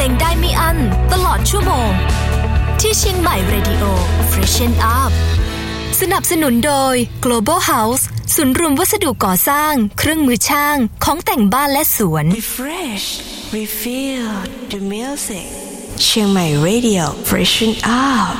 ลงได้ไม่อั้นตลอดชั่วโมงที่เชียงใหม่ Radio Freshen Up สนับสนุนโดย Global House ศูนย์รวมวัสดุก่อสร้างเครื่องมือช่างของแต่งบ้านและสวน Refresh Refill the music เชียงใหม่ Radio Freshen Up